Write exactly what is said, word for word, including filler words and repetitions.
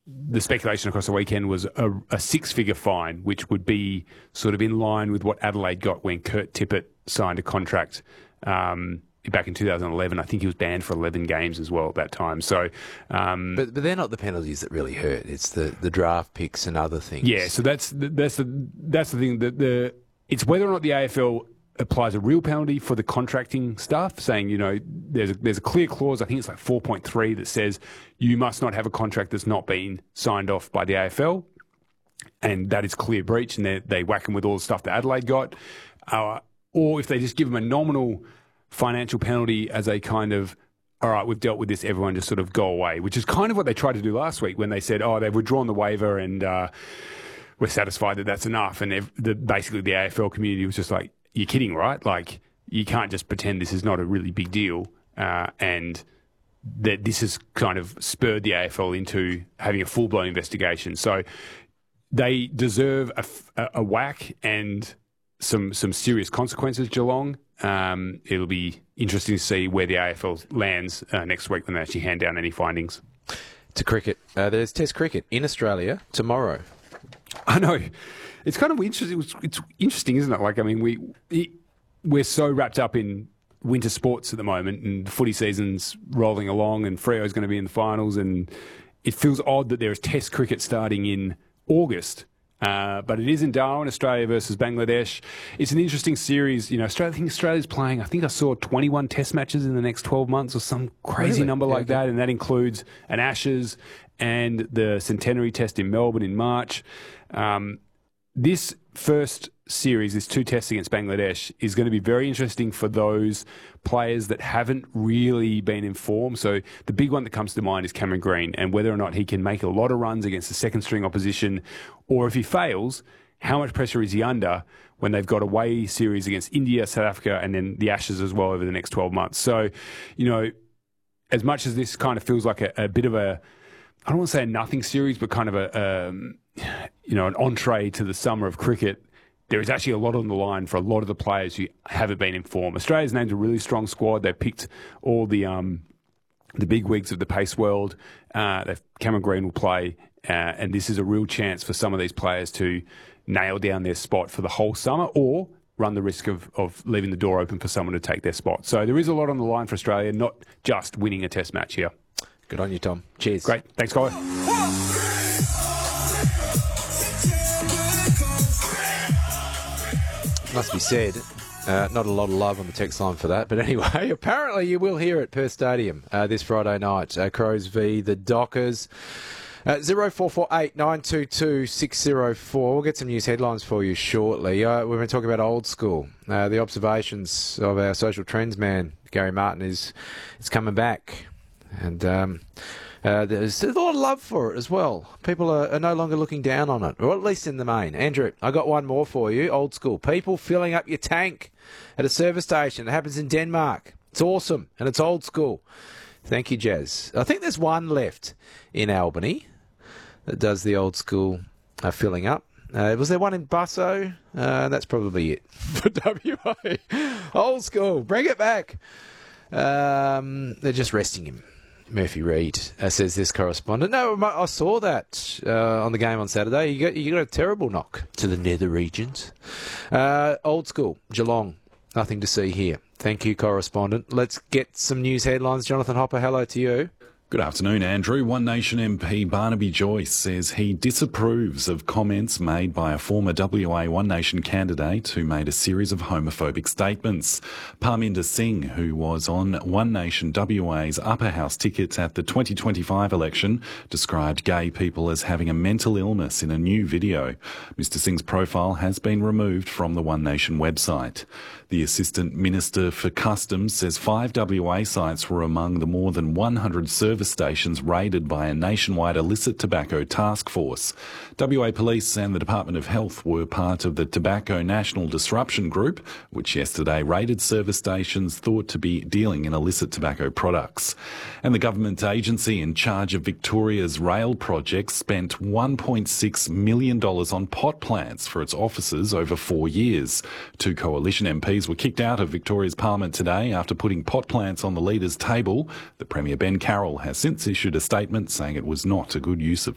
the speculation across the weekend was a, a six-figure fine, which would be sort of in line with what Adelaide got when Kurt Tippett signed a contract um, back in two thousand eleven. I think he was banned for eleven games as well at that time. So, um, but but they're not the penalties that really hurt. It's the, the draft picks and other things. Yeah, so that's the, that's the that's the thing. That the it's whether or not the A F L applies a real penalty for the contracting stuff, saying, you know, there's a, there's a clear clause, I think it's like four point three, that says you must not have a contract that's not been signed off by the A F L, and that is clear breach, and they they whack them with all the stuff that Adelaide got. Uh, or if they just give them a nominal financial penalty as a kind of, all right, we've dealt with this, everyone just sort of go away, which is kind of what they tried to do last week when they said, oh, they've withdrawn the waiver and uh, we're satisfied that that's enough. And the, basically the A F L community was just like, you're kidding, right? Like, you can't just pretend this is not a really big deal. Uh, and that this has kind of spurred the A F L into having a full-blown investigation. So they deserve a, a, a whack and some some serious consequences, Geelong. Um, it'll be interesting to see where the A F L lands uh, next week when they actually hand down any findings. To cricket. Uh, there's Test cricket in Australia tomorrow. I know. It's kind of interesting. It's, it's interesting, isn't it? Like, I mean, we it, we're so wrapped up in winter sports at the moment, and the footy season's rolling along, and Freo's going to be in the finals, and it feels odd that there is Test cricket starting in August. Uh, but it is in Darwin, Australia versus Bangladesh. It's an interesting series. You know, Australia, I think Australia's playing, I think I saw twenty-one Test matches in the next twelve months or some crazy really? number yeah, like that, and that includes an Ashes and the Centenary Test in Melbourne in March. Um, This first series, this two tests against Bangladesh, is going to be very interesting for those players that haven't really been informed. So the big one that comes to mind is Cameron Green, and whether or not he can make a lot of runs against the second string opposition, or if he fails, how much pressure is he under when they've got away series against India, South Africa, and then the Ashes as well over the next twelve months. So, you know, as much as this kind of feels like a, a bit of a, I don't want to say a nothing series, but kind of a, um, you know, an entree to the summer of cricket, there is actually a lot on the line for a lot of the players who haven't been informed. Australia's named a really strong squad. They've picked all the um, the big wigs of the pace world. Uh, Cameron Green will play, uh, and this is a real chance for some of these players to nail down their spot for the whole summer, or run the risk of, of leaving the door open for someone to take their spot. So there is a lot on the line for Australia, not just winning a test match here. Good on you, Tom. Cheers. Great. Thanks, Colin. Must be said, uh, not a lot of love on the text line for that. But anyway, apparently you will hear it Perth Stadium uh, this Friday night. Uh, Crows v the Dockers. Uh, zero four four eight nine two two six zero four. We'll get some news headlines for you shortly. Uh, we're going to talk about old school. Uh, the observations of our social trends man, Gary Martin, is, is coming back. And um, uh, there's a lot of love for it as well. People are, are no longer looking down on it, or at least in the main. Andrew, I got one more for you. Old school. People filling up your tank at a service station. It happens in Denmark. It's awesome, and it's old school. Thank you, Jazz. I think there's one left in Albany that does the old school uh, filling up. Uh, was there one in Busso? Uh, that's probably it for W A. Old school. Bring it back. Um, they're just resting him. Murphy Reid, uh, says this correspondent. No, I saw that uh, on the game on Saturday. You got, you got a terrible knock to the nether regions. Uh, old school, Geelong. Nothing to see here. Thank you, correspondent. Let's get some news headlines. Jonathan Hopper, hello to you. Good afternoon, Andrew. One Nation M P Barnaby Joyce says he disapproves of comments made by a former W A One Nation candidate who made a series of homophobic statements. Parminder Singh, who was on One Nation W A's upper house ticket at the twenty twenty-five election, described gay people as having a mental illness in a new video. Mister Singh's profile has been removed from the One Nation website. The Assistant Minister for Customs says five W A sites were among the more than one hundred service stations raided by a nationwide illicit tobacco task force. W A Police and the Department of Health were part of the Tobacco National Disruption Group, which yesterday raided service stations thought to be dealing in illicit tobacco products. And the government agency in charge of Victoria's rail project spent one point six million dollars on pot plants for its offices over four years. Two coalition M Ps were kicked out of Victoria's Parliament today after putting pot plants on the leader's table. The Premier Ben Carroll has since issued a statement saying it was not a good use of